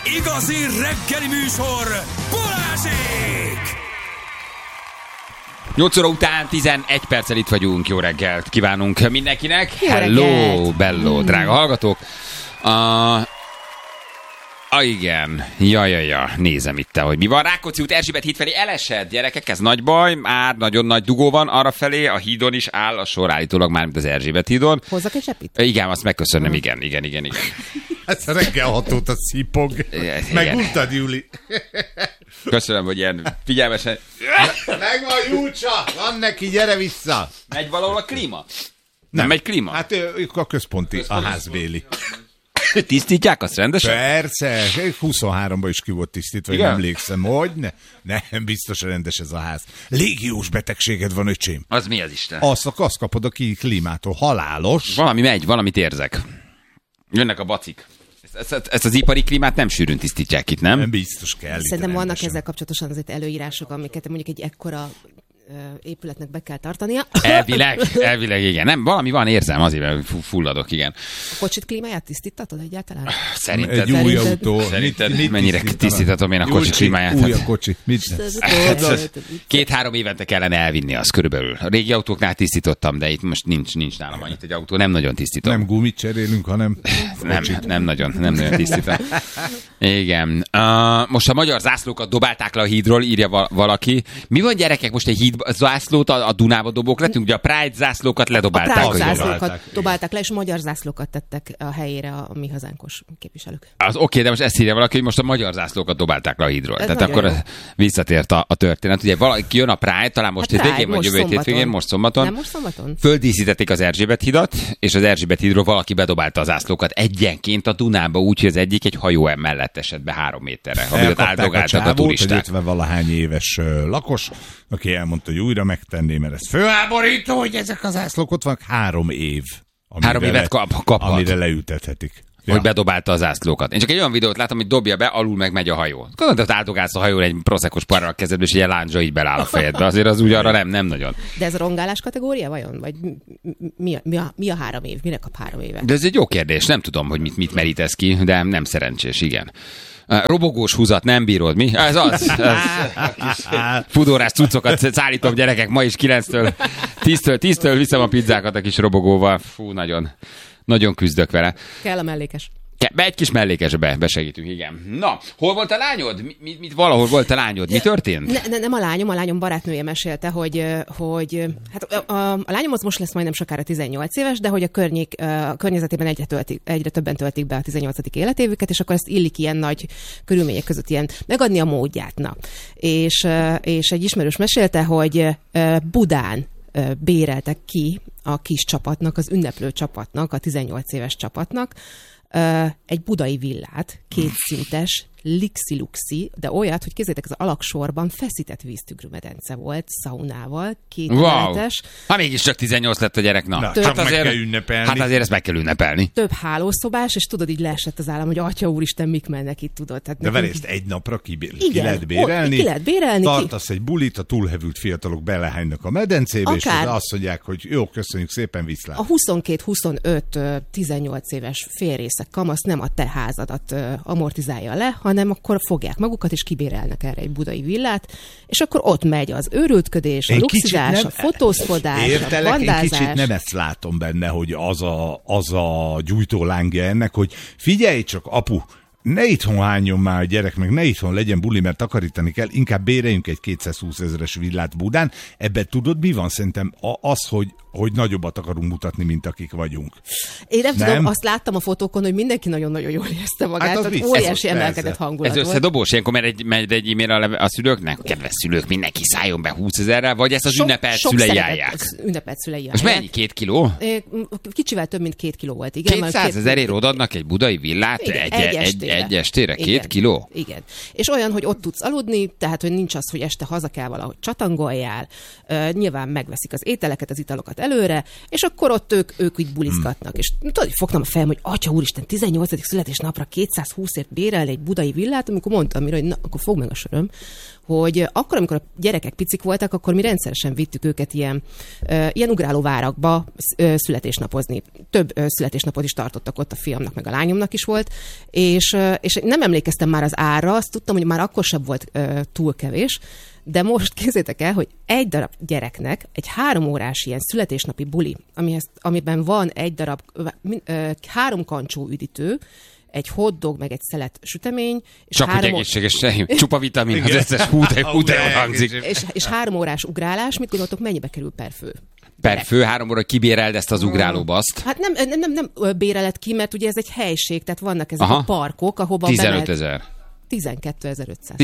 Igazi reggeli műsor, Balázsék! 8 óra után 11 perccel itt vagyunk. Jó reggelt kívánunk mindenkinek. Jó Hello, reggelt. bello, drága hallgatók. Igen. Ja. Nézem itt, hogy mi van. Rákóczi út, Erzsébet híd felé elesett, gyerekek, ez nagy baj. Már nagyon nagy dugó van arra felé. A hídon is áll a sor állítólag már, mint az Erzsébet hídon. Hozzak egy zsepit? Igen, azt megköszönöm, igen. Ez a reggel 6 óta szipog. Meguntad, Júli. Köszönöm, hogy ilyen figyelmesen. Megvan Júlcsa, van neki, gyere vissza. Megy valahol a klíma? Nem megy klíma? Hát ők a központi, a házbéli. Tisztítják azt rendesen? Persze, 23-ban is ki volt tisztítva, hogy emlékszem, hogy nem biztos rendes ez a ház. Légiós betegséged van, öcsém. Az mi az Isten? Azt kapod a klímától, halálos. Valami megy, valamit érzek. Jönnek a bacik. Ezt az ipari klímát nem sűrűn tisztítják itt, nem? Nem biztos kell. Szerintem vannak ezzel kapcsolatosan azért előírások, amiket mondjuk egy ekkora épületnek be kell tartania. Elvileg igen. Nem, valami van, érzem, azért fulladok, igen. A kocsit klímáját tisztítatod egyáltalán? Szerinted? Egy új autó. Szerinted mennyire tisztítatom én a kocsi klímáját? Új a kocsi. Mit? 2-3 évente kellene elvinni azt körülbelül. A régi autóknál tisztítottam, de itt most nincs nálam annyit egy autó, nem nagyon tisztítom. Nem gumit cserélünk, hanem Nem nagyon tisztítom. Igen. Most a magyar zászlókat dobálták le a hídról, írja valaki. Mi van, gyerekek, most egy híd zászlót a Dunába dobók lettünk, ugye a Pride zászlókat ledobálták. A Pride zászlókat dobálták le, és magyar zászlókat tettek a helyére a mi hazánkos képviselők. Az oké, de most ezt írja valaki, hogy most a magyar zászlókat dobálták le a hídról. Ez tehát akkor jó. Visszatért a történet. Ugye valaki jön a Pride, talán most hétvégén, vagy jövő hétvégén, most szombaton. Nem most szombaton? Földíszítették az Erzsébet hidat, és az Erzsébet hídról valaki bedobálta a zászlókat egyenként a Dunába, úgyhogy az egyik egy hajó mellett esett be 3 méterre, amit áldogáltak a turisták. Egy 50-valahány éves lakos, aki elmondta, hogy újra megtenné, mert ez főháborító, hogy ezek az zászlók ott vannak 3 év. 3 évet kaphat. Amire leültethetik. Hogy bedobálta a zászlókat. Én csak egy olyan videót látom, hogy dobja be, alul meg megy a hajó. Gondolod, áldogálsz a hajón egy proszekos parral a kezedbe, és egy lándzsa így beláll a fejedbe. Azért az úgy arra nem nagyon. De ez a rongálás kategória vajon? Vagy mi a 3 év? Mire kap 3 évet? De ez egy jó kérdés. Nem tudom, hogy mit merítesz ki, de nem szerencsés, igen. Robogós húzat nem bírod, mi? Ez az. Fudorás cuccokat szállítom, gyerekek, ma is 9-től, 10-től viszem a pizzákat a kis robogóval. Fú, nagyon küzdök vele. Kell a mellékes. Egy kis mellékesbe besegítünk, igen. Na, hol volt a lányod? Valahol volt a lányod. Mi történt? Nem a lányom barátnője mesélte, hogy hát a lányom az most lesz majdnem sokára 18 éves, de hogy a környezetében egyre többen töltik be a 18. életévüket, és akkor ezt illik ilyen nagy körülmények között ilyen megadni a módját. Na. És egy ismerős mesélte, hogy Budán béreltek ki a kis csapatnak, az ünneplő csapatnak, a 18 éves csapatnak, egy budai villát, 2 szintes, lixi-luxi, de olyat, hogy kézzétek, az alaksorban feszített víztükrűmedence volt, szaunával, 2 emeletes. Ha mégiscsak 18 lett a gyerek, na. Csak meg kell ünnepelni. Hát azért ezt meg kell ünnepelni. Több hálószobás, és tudod, így leesett az állam, hogy atya úristen, mik mennek itt, tudod. Tehát de várj, ezt egy napra ki igen, lehet bérelni? Ki lehet bérelni. Tartasz egy bulit, a túlhevült fiatalok belehánynak a medencébe, akár, és azt mondják, hogy jó, köszönjük szépen, viszlát. A 22-25-18 éves félrészek kamasz nem a te házadat amortizálja le, hanem akkor fogják magukat, és kibérelnek erre egy budai villát, és akkor ott megy az őrültködés, a luxizás, a fotózkodás, a bandázás. Én kicsit nem ezt látom benne, hogy az a gyújtólángja ennek, hogy figyelj csak, apu, ne itthon hányjon már a gyerek, meg ne itthon legyen buli, mert takarítani kell, inkább béreljünk egy 220 000-es villát Budán. Ebben tudod, mi van? Szerintem az, hogy nagyobbat akarunk mutatni, mint akik vagyunk. Én nem tudom, azt láttam a fotókon, hogy mindenki nagyon-nagyon jól érezte magát, hát óriási emelkedett hangulat volt. Ez összedobós, ilyenkor megy egy e-mail a szülőknek, kedves szülők, mindenki szálljon be 20 000-rel, vagy ezt az ünnepelt szülei állják? Ünnepelt szülei állják. Most mennyi, 2 kiló? Kicsivel több, mint 2 kiló volt. Igen, 200 000-ért odaadnak egy budai villát egy estére, 2 kiló? Igen. És olyan, hogy ott tudsz aludni, tehát, hogy nincs az, hogy este haza kell valahogy csatangoljál, nyilván megveszik az ételeket, az italokat előre, és akkor ott ők így bulizgatnak. És tudod, fogtam a fejem, hogy atya úristen, 18. születésnapra 220-ért bérelni egy budai villát, amikor mondtam, hogy na, akkor fog meg a söröm, hogy akkor, amikor a gyerekek picik voltak, akkor mi rendszeresen vittük őket ilyen ugrálóvárakba születésnapozni. Több születésnapot is tartottak ott, a fiamnak meg a lányomnak is volt, és és nem emlékeztem már az árra, azt tudtam, hogy már akkor sem volt túl kevés, de most képzeljétek el, hogy egy darab gyereknek egy 3 órás ilyen születésnapi buli, amiben van egy darab 3 kancsó üdítő, egy hotdog, meg egy szelet sütemény. És csak hogy egészséges, csupa vitamin, az összes hú de jól hangzik. És 3 órás ugrálás, mit gondoltok, mennyibe kerül per fő? Per fő 3 óra kibéreld ezt az ugrálóbaszt? Hát nem béreled ki, mert ugye ez egy helység, tehát vannak ezek a parkok, ahova 15 000. 12.500.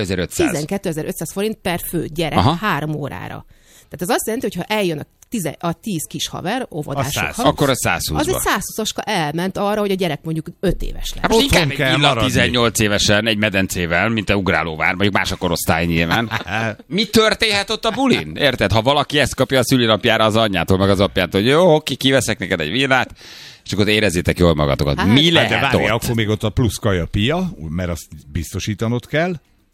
12.500 forint per fő gyerek 3 órára. Tehát ez azt jelenti, hogy ha eljön a 10 kis haver, óvodások, akkor a 120-ba. Az egy 120-aska elment arra, hogy a gyerek mondjuk 5 éves lesz. Hát most inkább egy villa 18 évesen egy medencével, mint a ugrálóvár, mondjuk más a korosztály nyilván. Mi történhet ott a bulin? Érted? Ha valaki ezt kapja a szülinapjára az anyjától, meg az apjától, hogy jó, oké, kiveszek neked egy villát, és akkor érezzétek jól magatokat. Mi lehet de várj, ott? akkor még ott a plusz kaja-pia, mert azt biztosítanod kell.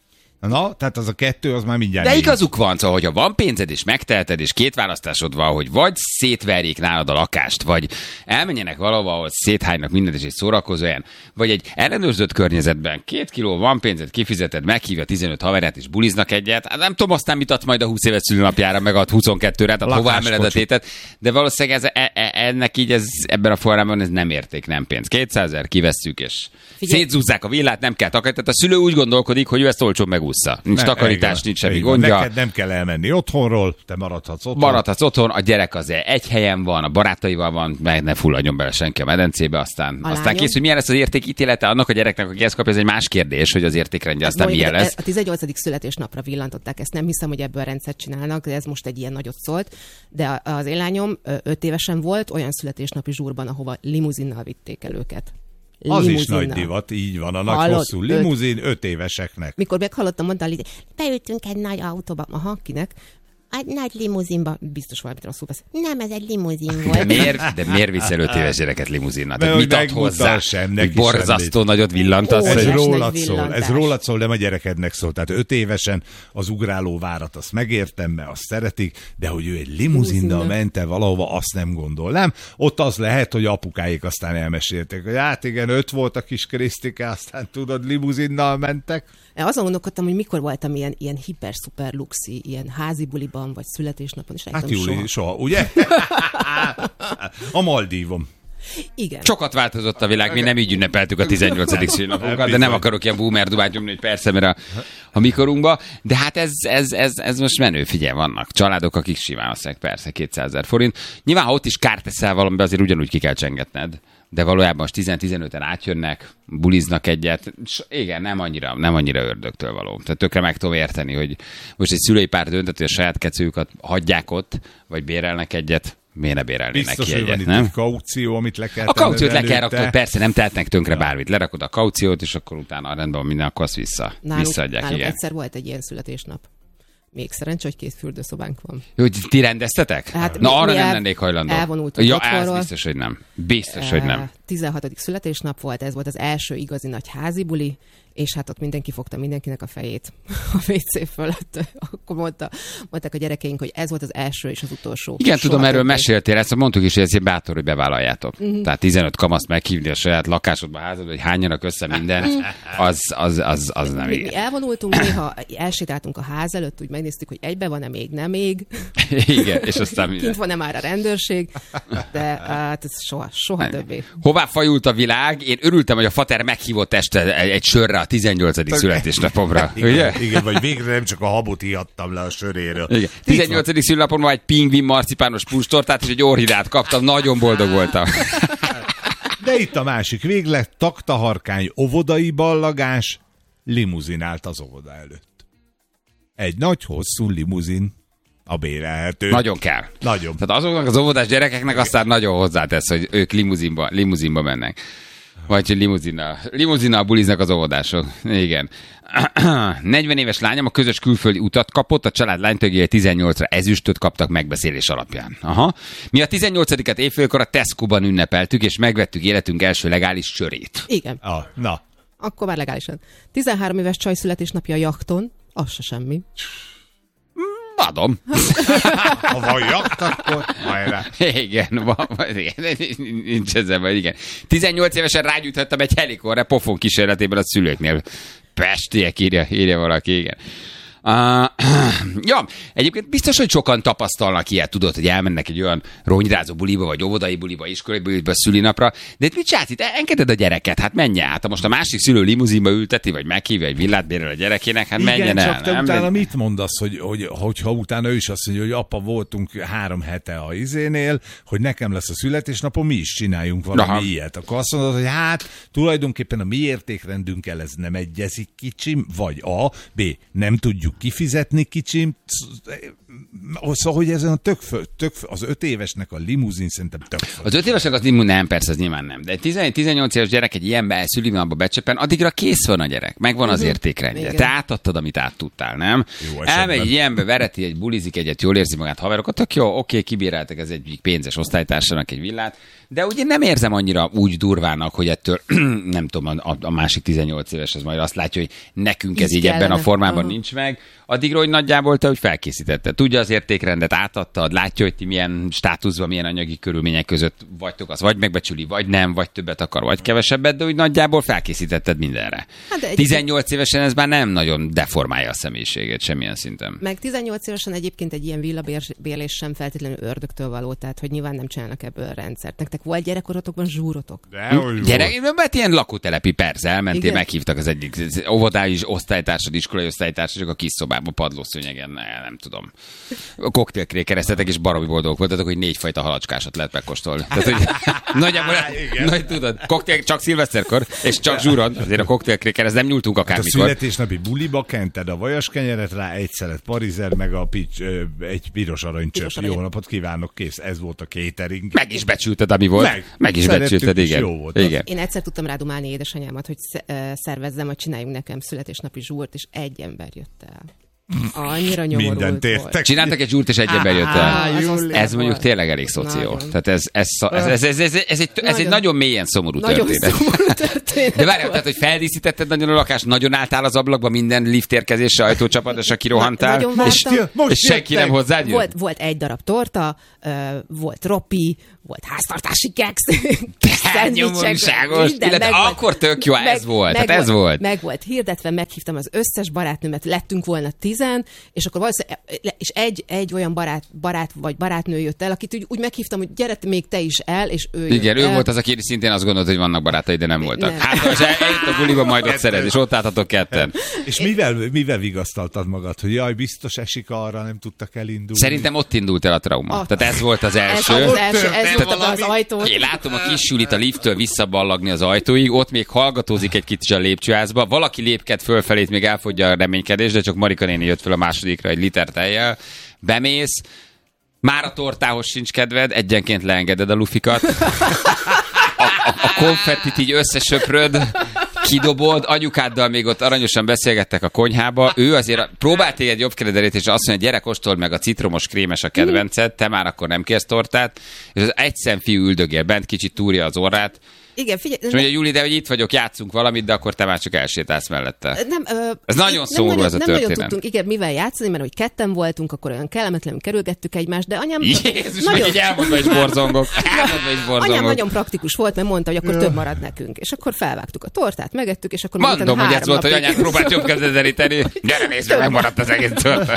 Na, tehát az a 2, az már mindjárt... De igazuk van, szóval, hogyha van pénzed, és megteheted, és 2 választásod van, hogy vagy szétverjék nálad a lakást, vagy elmenjenek valahova, ahol széthánynak mindent, és egy szórakozó olyan, vagy egy ellenőrzött környezetben 2 kiló van pénzed, kifizeted, meghívja 15 haverját, és buliznak egyet. Hát nem tudom, aztán mit ad majd a 20 éves szülőnapjára, meg a 22-re, tehát hová emeled a tétet, de valószínűleg ennek így ebben a formában ez nem érték, nem pénz. 200 000 kivesszük, és szétzúzzák a villát, nem kell takarítani. Tehát a szülő úgy gondolkodik, hogy ő ezt olcsón megúszza. Nincs takarítás, nincs semmi gondja. Neked nem kell elmenni otthonról, te maradhatsz otthon. Maradhatsz otthon, a gyerek azért egy helyen van, a barátaival van, meg ne fulladjon bele senki a medencébe, aztán készül. Milyen lesz az értékítélete annak a gyereknek, aki ezt kapja, ez egy más kérdés, hogy az értékrendje aztán milyen lesz. A 18. születésnapra villantották, ezt nem hiszem, hogy ebből rendszert csinálnak, de ez most egy ilyen nagyot szólt. De az én lányom 5 évesen volt olyan születésnapi zsúrban, ahova limuzinnal vitték el őket. Az is nagy divat, így van, a nagy hosszú limuzin 5 éveseknek. Mikor meghallottam, mondta, hogy beültünk egy nagy autóba. Aha, kinek? Egy nagy limuzinba. Biztos valamit rosszul vesz. Nem, ez egy limuzin volt. De miért viszel 5 éves gyereket limuzinnal? Tehát mit ad hozzá? Hogy borzasztó nagyot villantasz? Ez rólad szól, nem a gyerekednek szól. Tehát 5 évesen az ugráló várat, azt megértem, mert azt szeretik, de hogy ő egy limuzinnal ment el valahova, azt nem gondolnám. Ott az lehet, hogy apukáik aztán elmesélték, hogy hát igen, 5 volt a kis Krisztike, aztán tudod, limuzinnal mentek. Azon gondolkodtam, hogy mikor voltam ilyen hiper-szuper luxi, ilyen házi buliban, vagy születésnapon, és hát Júli, soha, ugye? A Maldívon. Igen. Sokat változott a világ, mi nem így ünnepeltük a 18. szülinapunkat, de nem akarok ilyen boomer dubát nyomni, hogy persze, mert a mikorunkba, de hát ez most menő, figyelj, vannak családok, akik simán azt persze 200 000 forint. Nyilván, ha ott is kárt teszel valamibe, azért ugyanúgy ki kell csengetned. De valójában most 10-15-en átjönnek, buliznak egyet. Igen, nem annyira ördögtől való. Tehát tökre meg tudom érteni, hogy most egy szülői pár döntött, hogy a saját kecőjüket hagyják ott, vagy bérelnek egyet. Miért ne bérelnének ki egyet, van nem? Itt kaució, amit le kell a kauciót le kell rakni, persze, nem tehetnek tönkre bármit. Lerakod a kauciót, és akkor utána rendben van minden, akkor azt visszaadják. Nálunk igen. egyszer volt egy ilyen születésnap. Még szerencsé, hogy 2 fürdőszobánk van. Jó, hogy ti rendeztetek? Hát na, arra nem lennék hajlandó. Elvonultunk otthonról. Ez biztos, hogy nem. Biztos, hogy nem. 16. születésnap volt, ez volt az első igazi nagy házi buli, és hát ott mindenki fogta mindenkinek a fejét a WC fölött. Akkor mondták a gyerekeink, hogy ez volt az első és az utolsó. Igen, tudom, erről meséltél, ezt mondtuk is, hogy ez bátor, hogy bevállaljátok. Tehát 15 kamaszt meghívni a saját lakásodba, házadba, hogy hányanak össze mindent, az nem igen. Mi elvonultunk, néha elsétáltunk a ház előtt, úgy megnéztük, hogy egybe van-e még, nem még. Igen, és aztán minden. Kint van-e már a rendőrség, de hát ez soha többé. Hová fajult a világ? Én örültem, hogy a fater meghívott este egy sörre a 18. születésnapomra. Igen, vagy végre nem csak a habot ihattam le a söréről. Igen. 18. szülnapomra egy pingvin marcipános pustortát és egy orhidát kaptam, nagyon boldog voltam. De itt a másik véglet, taktaharkány óvodai ballagás, limuzinált az óvoda előtt. Egy nagy, hosszú limuzin, a bérelhető. Nagyon kell. Nagyon. Tehát azoknak az óvodás gyerekeknek aztán nagyon hozzátesz, hogy ők limuzinba mennek. Vagy hogy limuzinnal buliznak az óvodások. Igen. 40 éves lányom a közös külföldi utat kapott, a család lánytagjai 18-ra ezüstöt kaptak megbeszélés alapján. Aha. Mi a 18-et évfélkor a Tesco-ban ünnepeltük, és megvettük életünk első legális sörét. Igen. Na. Akkor már legálisan. 13 éves csaj születésnapja a jachton, az se semmi. Adom. Ha van jakt, akkor hajrá. Igen, nincs ezzel baj, igen. 18 évesen rágyújtottam egy helikorra pofon kísérletében a szülőknél. Pestiek, írja valaki, igen. Ja, egyébként biztos, hogy sokan tapasztalnak ilyet, tudod, hogy elmennek egy olyan ronyrázó buliba, vagy óvodai buliba, iskolai buliba, szülinapra, de mit csinálsz itt? Engeded a gyereket, hát menjen át. Ha most a másik szülő limuzinba ülteti, vagy meghívja egy villát bérel a gyerekének, hát igen, menjen el. Csak te utána mit mondasz, hogyha utána ő is azt mondja, hogy apa, voltunk 3 hete a izénél, hogy nekem lesz a születésnapom, mi is csináljunk valami ilyet. Akkor azt mondod, hogy hát tulajdonképpen a mi értékrendünkkel ez nem egyezik, kicsim, vagy A, B, nem tudjuk kifizetni, kicsim. Szóval, hogy ezen a az 5 évesnek a limuzin szerintem tök föl. Az 5 évesnek az limuzin nem, persze, az nyilván nem. De 18 éves gyerek egy ilyenbe szülinapba becsepen, addigra kész van a gyerek. Megvan az értékrendje. Te átadtad, amit át tudtál, nem? Elmegy egy ilyenbe, vereti egy, bulizik egyet, jól érzi magát haverokat, tök jó, oké, kibíráltak ez egy pénzes osztálytársának egy villát, de ugye nem érzem annyira úgy durvának, hogy ettől, nem tudom, a másik 18 éves az majd azt látja, hogy nekünk ez így ebben a formában nincs meg. Addigra, hogy nagyjából te, hogy felkészítetted. Tudja az értékrendet, átadtad, látja, hogy ti milyen státuszban, milyen anyagi körülmények között vagytok, az vagy megbecsüli, vagy nem, vagy többet akar, vagy kevesebbet, de úgy nagyjából felkészítetted mindenre. Hát 18 évesen ez már nem nagyon deformálja a személyiséget semmilyen szinten. Meg 18 évesen egyébként egy ilyen villabérlés sem feltétlenül ördögtől való, tehát hogy nyilván nem csinálnak ebből a rendszert. Nektek volt gyerekkorotokban zsúrotok? Mert ilyen lakótelepi, persze, elmentél, meghívtak az egyik óvodái osztálytársad, iskolai osztálytársad, a kis szobába, padlószőnyegen, nem tudom. Koktélkrékereztetek, és baromi boldogok voltatok, hogy 4 fajta halacskásat lehet megkóstolni. Tehát, hogy nagyjából, nagy tudod, koktél csak szilveszterkor, és csak zsúron, azért a koktélkrékerez, nem nyúltunk akármikor. A születésnapi buliba kented a vajaskenyeret, rá egy szelet parizer, meg egy piros aranycsöp. Jó napot kívánok, kész. Ez volt a catering. Meg is becsülted, ami volt. Meg is becsülted, igen. Jó volt. Igen. Én egyszer tudtam rádumálni édesanyámat, hogy szervezzem, hogy csináljunk nekem születésnapi zsúrt, és egy ember jött el. Annyira nyomorult volt. Csináltak egy zsúrt, és egy ember jött el. Ez mondjuk tényleg elég szoció. Tehát ez egy nagyon mélyen szomorú történet. De várjál, tehát, hogy feldíszítetted nagyon a lakást, nagyon álltál az ablakba, minden liftérkezésre, ajtócsapadásra kirohantál, és senki nem hozzád jött? Volt egy darab torta, volt ropi, volt háztartási keksz, nyomorúságos. Akkor tök jó, ez volt. Meg volt hirdetve, meghívtam az összes barátnőmet, lettünk volna 10, és akkor valószínűleg, és egy olyan barát vagy barátnő jött el, akit úgy meghívtam, hogy gyere még te is el, és ő igen, jött ő el. volt az, aki szintén azt gondolt, hogy vannak barátai, de nem voltak. Nem. Hát, most eljött a buliba, majd ott szerez, és ott álltatok ketten. És mivel vigasztaltad magad, hogy jaj, biztos esik arra, nem tudtak elindulni? Szerintem ott indult el a trauma. Tehát ez volt az első. Ez volt az ajtó. Én látom a kis Julit a lifttől visszaballagni az ajtóig, ott még hallgatózik egy kicsit a lépcsőházba, valaki lépked fölfelé, még elfogyja a reménykedés, de csak Marika néni jött fel a másodikra egy liter tejjel, bemész, már a tortához sincs kedved, egyenként leengeded a lufikat, a konfettit így összesöpröd, kidobod, anyukáddal még ott aranyosan beszélgettek a konyhába, ő azért próbált egy jobb keredelét, és azt mondja, gyere, kóstold meg a citromos krémes a kedvenced, te már akkor nem kérsz tortát, és az egy szemfiú üldögél bent, kicsit túrja az orrát. Igen, figyelj. És mondja, Juli, de hogy itt vagyok, játszunk valamit, de akkor te már csak elsétálsz mellette. Ez nagyon szomorú ez a történet. Nem nagyon tudtunk, igen, mivel játszani, mert hogy ketten voltunk, akkor olyan kellemetlenül kerülgettük egymást, de anyám... Jézus, nagyon... így elmondva is borzongok. Anyám nagyon praktikus volt, mert mondta, hogy akkor több marad nekünk. És akkor felvágtuk a tortát, megettük, és akkor... Mondom, hogy ez volt, hogy anyám próbált jobb kezdetleníteni. Gyere, nézd meg, megmaradt az egész torta.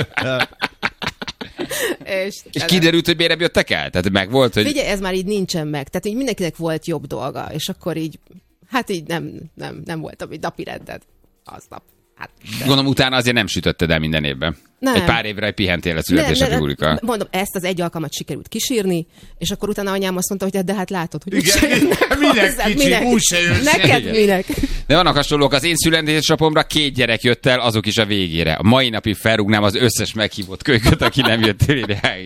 És kiderült, hogy miért jöttek el? Tehát meg volt, hogy... Figyelj, ez már így nincsen meg. Tehát így mindenkinek volt jobb dolga, és akkor így, hát így nem volt a napi rended aznap. Hát, gondolom, utána azért nem sütötted el minden évben. Nem. Egy pár évre pihentél a születésnapi bulika. Mondom, ezt az egy alkalmat sikerült kisírni, és akkor utána anyám azt mondta, hogy de hát látod, hogy minek úgy se jössz. Neked minek? De vannak hasonlók, az én születésnapomra 2 gyerek jött el, azok is a végére. A mai napig felrúgnám az összes meghívott kölyköt, aki nem jött el.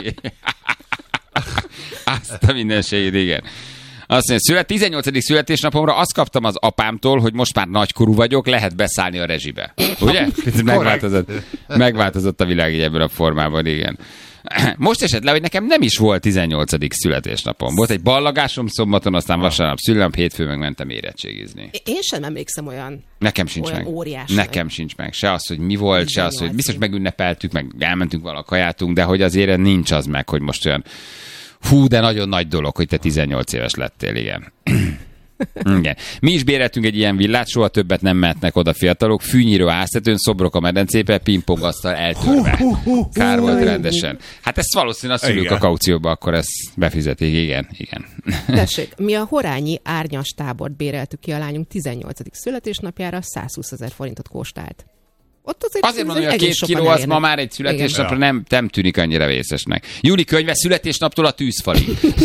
Azt a mindenségét, igen. Azt mondja, 18. születésnapomra azt kaptam az apámtól, hogy most már nagykorú vagyok, lehet beszállni a rezsibe. Ugye? Megváltozott a világ így ebben a formában, igen. Most esett le, hogy nekem nem is volt 18. születésnapom. Volt egy ballagásom szombaton, aztán vasárnap szülnap, hétfőn megmentem érettségizni. Én sem emlékszem olyan. Nekem sincs meg. Óriás. Nekem sincs meg. Se az, hogy mi volt, se az, hogy biztos megünnepeltük, meg elmentünk valahol kajátunk, de hogy azért nincs az meg, hogy most olyan de nagyon nagy dolog, hogy te 18 éves lettél, igen. Igen. Mi is béreltünk egy ilyen villát, soha többet nem mehetnek oda fiatalok, fűnyíró háztetőn, szobrok a medencébe, pingpongasztal eltörve. Kár volt rendesen. Hát ezt valószínűleg a szülők a kaucióba, akkor ezt befizetik, igen. Tessék, mi a Horányi árnyas tábort béreltük ki a lányunk 18. születésnapjára, 120 000 forintot kóstált. Ott azért mondom, hogy a 2 kiló az ma már egy születésnapra nem tűnik annyira vészesnek. Júli könyve születésnaptól a tűzfalig.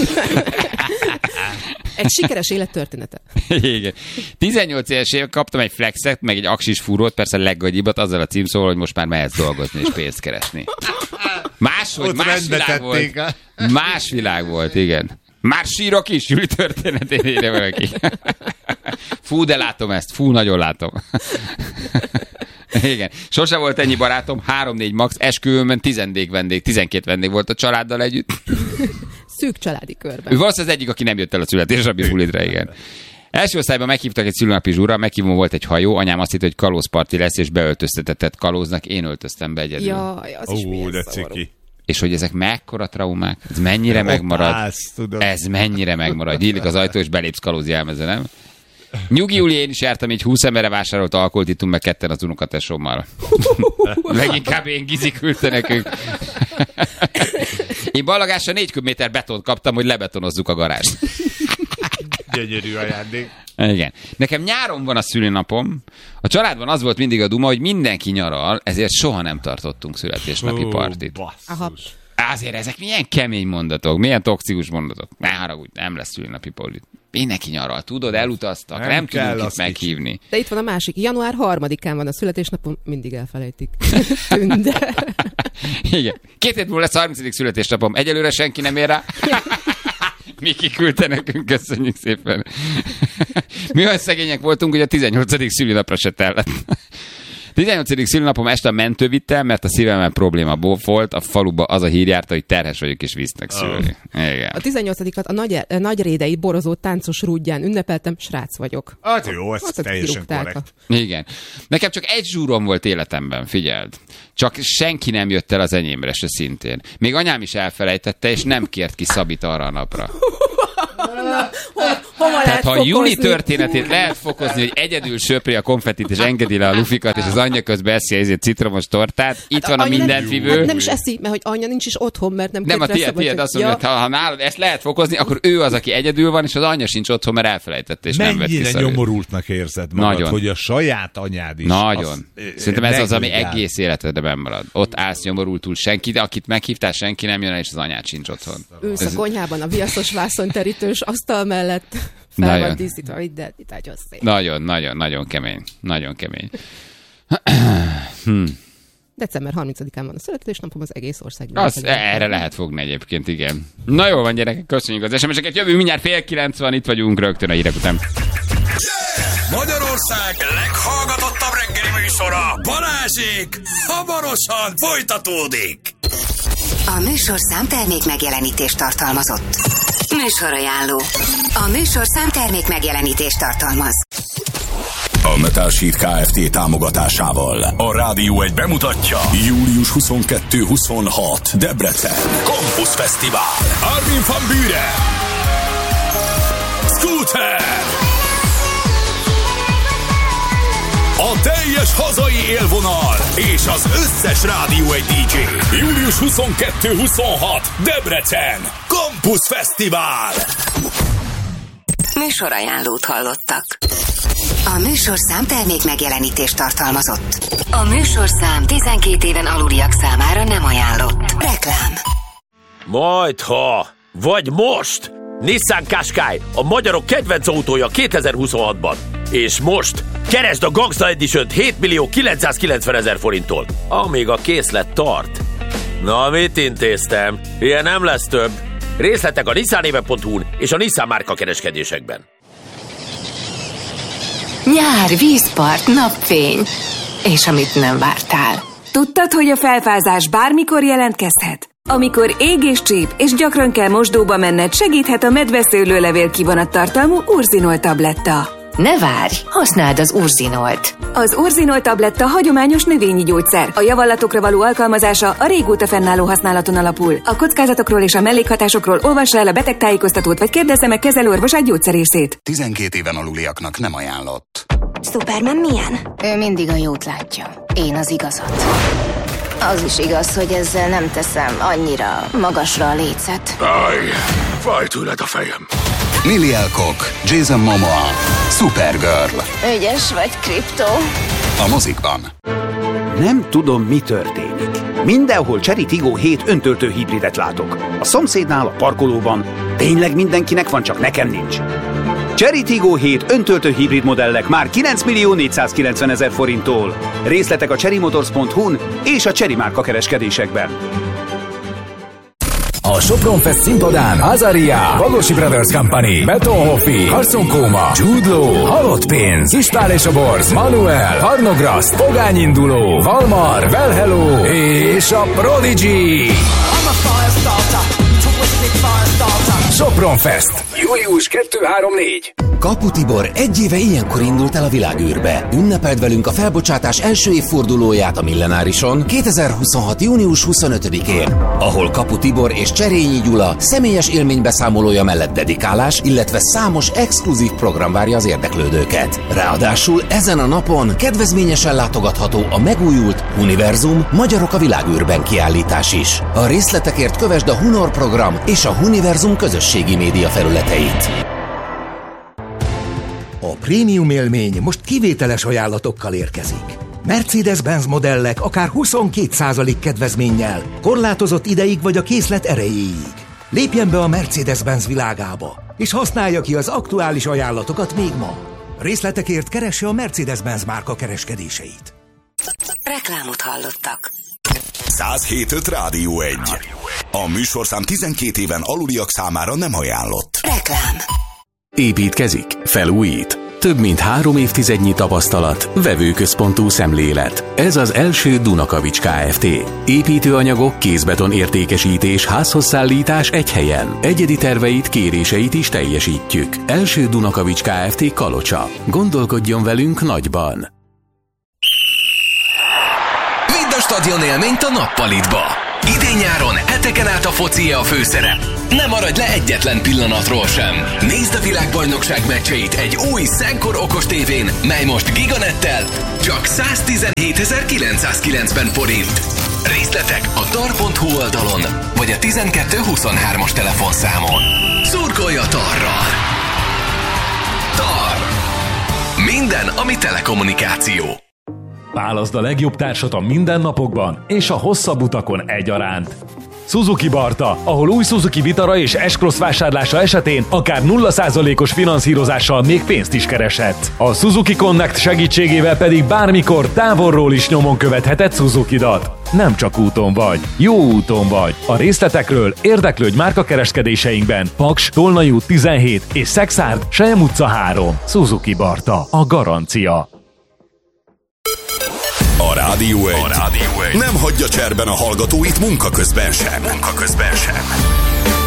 Egy sikeres élettörténete. Igen. 18 éves éve kaptam egy flexet, meg egy aksis fúrót, persze leggagyibat, azzal a címszóval, hogy most már mehetsz dolgozni és pénzt keresni. Más világ volt. Más világ volt, igen. Már sírok is, Júli történetén írja valaki. Fú, de látom ezt. Fú, nagyon látom. Igen. Sose volt ennyi barátom, 3-4 max, esküvőmön 12 vendég volt a családdal együtt. Szűk családi körben. Ő valószínűleg az egyik, aki nem jött el a születésnapi bulidra, igen. Első osztályban meghívtak egy szülőnapi zsúra, meghívom volt egy hajó, anyám azt hitt, hogy kalózparti lesz, és beöltöztetett kalóznak, én öltöztem be egyedül. Jaj, az is milyen de szomorú. ciki. És hogy ezek mekkora traumák, ez mennyire megmarad, ez mennyire megmarad. Nyílik az ajtó, és belépsz kalóz jelmezre, nem? Nyugi, Júli, én is jártam, így 20 emberre vásárolt alkoholt, ittunk meg ketten az unokatesómmal. Leginkább én Gizi küldte nekünk. Én ballagásra 4 köbméter betont kaptam, hogy lebetonozzuk a garást. Gyönyörű ajándék. Igen. Nekem nyáron van a szülinapom. A családban az volt mindig a duma, hogy mindenki nyaral, ezért soha nem tartottunk születésnapi partit. Aha. Azért ezek milyen kemény mondatok, milyen toxikus mondatok. Ne haragudj, nem lesz szülinapi partit. Mindenki nyaral, tudod, elutaztak, nem tudunk itt meghívni. De itt van a másik. Január 3-án van a születésnapom, mindig elfelejtik. Tünde. Igen. 2 hét múlva lesz a 30. születésnapom. Egyelőre senki nem ér rá. Miki küldte nekünk, köszönjük szépen. Mi olyan szegények voltunk, hogy a 18. szülinapra se tellett. 18. szülinapom este a mentő vitt el, mert a szívemben probléma volt, a faluba az a hír járta, hogy terhes vagyok és visznek szülni. Igen. A 18-at a nagyrédei borozó táncos rúdján ünnepeltem, srác vagyok. Hát jó, ez teljesen korrekt. Igen. Nekem csak egy zsúrom volt életemben, figyeld. Csak senki nem jött el az enyémre se szintén. Még anyám is elfelejtette, és nem kért ki Szabit arra a napra. Tehát ha a Júli történetét lehet fokozni, hogy egyedül söpri a konfettit, és engedi le a lufikat, és az anyja közben eszi ezért citromos tortát, itt van a mindenfivő. Hát nem is eszi, mert hogy anya nincs is otthon, mert nem a tiéd azt mondja, hogy ha nálad ezt lehet fokozni, akkor ő az, aki egyedül van, és az anyja sincs otthon, mert elfelejtette, és nem vett ki. Mennyire nyomorultnak érzed magad, nagyon. Hogy a saját anyád is. Nagyon. Szerintem ez az, ami egész életedben marad. Ott állsz nyomorultul, senki, de akit meghívtál, senki nem jön, és az anyád sincs otthon. Ősz a konyhában a viaszos vászonterítős asztal mellett fel van díszítva, de itt nagyon szép. Nagyon kemény. Nagyon kemény. December 30-án van a születésnapom, az egész országban. Erre lehet fogni egyébként, igen. Na jól van, gyerekek, köszönjük az SMS-eket. Jövünk mindjárt 8:30, itt vagyunk rögtön a hírek után. Magyarország leghallgatottabb reggeli műsora, Balázsék, hamarosan folytatódik. A műsorszám termék megjelenítést tartalmazott. Műsorajánló. A műsorszám termék megjelenítést tartalmaz. A Metalsheet Kft. Támogatásával a Rádió 1 bemutatja július 22-26 Debrecen Campus Fesztivál. Armin van Buuren, Scooter, a teljes hazai élvonal és az összes Rádió 1 DJ. Július 22-26 Debrecen Campus Fesztivál. Műsorajánlót hallottak. A műsorszám termék megjelenítést tartalmazott. A műsorszám 12 éven aluliak számára nem ajánlott. Reklám. Majdha, vagy most! Nissan Qashqai, a magyarok kedvenc autója 2026-ban. És most keresd a Gangsta Edition 7.990.000 forinttól, amíg a készlet tart. Na, mit intéztem? Ilyen nem lesz több. Részletek a nissanéve.hu-n és a Nissan márka kereskedésekben. Nyár, vízpart, napfény. És amit nem vártál. Tudtad, hogy a felfázás bármikor jelentkezhet? Amikor ég és csíp, és gyakran kell mosdóba menned, segíthet a medveszőlőlevél kivonat tartalmú Urzinol tabletta. Ne várj, használd az Urzinolt. Az Urzinol tabletta hagyományos növényi gyógyszer. A javallatokra való alkalmazása a régóta fennálló használaton alapul. A kockázatokról és a mellékhatásokról olvassa el a betegtájékoztatót, vagy kérdezze meg kezelőorvosát, gyógyszerészét. 12 éven aluliaknak nem ajánlott. Superman milyen? Ő mindig a jót látja, én az igazat. Az is igaz, hogy ezzel nem teszem annyira magasra a lécet. Fáj tőled a fejem. Lily Alcock, Jason Momoa, Supergirl. Ügyes vagy, Krypto? A mozikban. Nem tudom, mi történik. Mindenhol Chery Tiggo 7 öntöltő hibridet látok. A szomszédnál, a parkolóban. Tényleg mindenkinek van, csak nekem nincs. Chery Tiggo 7 öntöltő hibrid modellek már 9.490.000 forinttól. Részletek a cherrymotors.hu-n és a Chery márka kereskedésekben. A Sopron Fest színpadán Azaria, Bagosi Brothers Company, Beton Hoffi, Carson Koma, Jude Law, Halott Pénz, Ispál és a Borz, Manuel, Harnograszt, Pogány Induló, Valmar, Well Hello és a Prodigy. Sopron Fest. Július 2-3-4. Kapu Tibor egy éve ilyenkor indult el a világűrbe. Ünnepeld velünk a felbocsátás első évfordulóját a Millenárison 2026. június 25-én, ahol Kapu Tibor és Cserényi Gyula személyes élménybeszámolója mellett dedikálás, illetve számos exkluzív program várja az érdeklődőket. Ráadásul ezen a napon kedvezményesen látogatható a megújult Univerzum Magyarok a világűrben kiállítás is. A részletekért kövesd a Hunor program és a Univerzum közösségi média felületeit. A prémium élmény most kivételes ajánlatokkal érkezik. Mercedes-Benz modellek akár 22% kedvezménnyel, korlátozott ideig vagy a készlet erejéig. Lépjen be a Mercedes-Benz világába, és használja ki az aktuális ajánlatokat még ma. Részletekért keresse a Mercedes-Benz márka kereskedéseit. Reklámot hallottak. 107.5 Rádió 1. A műsorszám 12 éven aluliak számára nem ajánlott. Reklám. Építkezik, felújít. Több mint 3 évtizednyi tapasztalat, vevőközpontú szemlélet. Ez az első Dunakavics Kft. Építőanyagok, kézbeton értékesítés, házhoz szállítás egy helyen. Egyedi terveit, kéréseit is teljesítjük. Első Dunakavics Kft. Kalocsa. Gondolkodjon velünk nagyban. Vidd a stadion élményt a nappalitba. Idén-nyáron heteken át a foci a főszerep. Ne maradj le egyetlen pillanatról sem. Nézd a világbajnokság meccseit egy új Szenkor okos tévén, mely most Giganettel csak 117.990 forint. Részletek a tar.hu oldalon, vagy a 1223-as telefonszámon. Szurkolj a Tarral! Tar. Minden, ami telekommunikáció. Válaszd a legjobb társat a mindennapokban és a hosszabb utakon egyaránt. Suzuki Barta, ahol új Suzuki Vitara és S-Cross vásárlása esetén akár 0%-os finanszírozással még pénzt is kereshetsz. A Suzuki Connect segítségével pedig bármikor távolról is nyomon követheted Suzukidat. Nem csak úton vagy, jó úton vagy. A részletekről érdeklődj márkakereskedéseinkben. Paks, Tolnai út 17 és Szexárd, Selyem utca 3. Suzuki Barta, a garancia. A Rádió 1 nem hagyja cserben a hallgatóit munka közben sem.